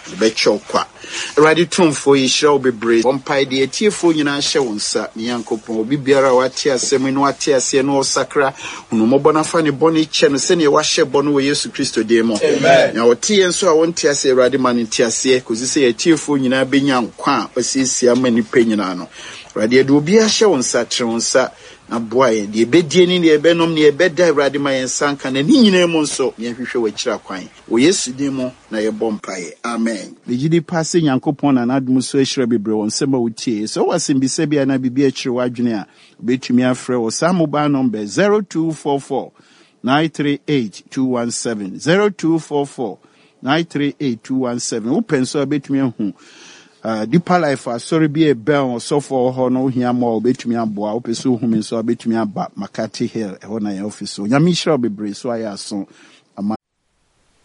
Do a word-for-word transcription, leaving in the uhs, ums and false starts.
becho kwa ready tumfo yi shall be brave bompai de etiefo nyina hye wonsa ne yankopon obi biara wate asem no wate ase no sakra hunumobo na fa ne boni che no se ne wa hye bono wo Yesu Kristo de mo amen na wote enso a wonte ase ready man nte ase kozi se etiefo nyina benya nkwa osisi amani pe nyina no ready de obi hye wonsa tre wonsa na boy de bedie ni de benom ne beda ready man yansanka na ni nyina mu nso ye hwehwe wa kira kwan wo Yesu de mo na ye bompae amen legidi passe yankopon na nadum so ehire bebre won sema wutie so wasimbise bia na bibia kire wadwene a betumi afre wo samuba number zero two four four nine three eight two one seven zero two four four nine three eight two one seven wo penso betumi ahu Uh, Deeper Life, uh, sorry, be a bell, so for her no here more, between me and Boa, Pesu, whom so between me about Makati Hill, a one office. So, Yamisha be brave, so I ask so.